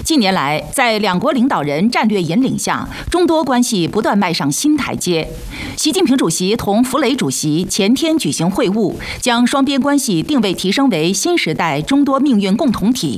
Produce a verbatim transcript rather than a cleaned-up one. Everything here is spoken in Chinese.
近年来，在两国领导人战略引领下，中多关系不断迈上新台阶。习近平主席同弗雷主席前天举行会晤，将双边关系定位提升为新时代中多命运共同体，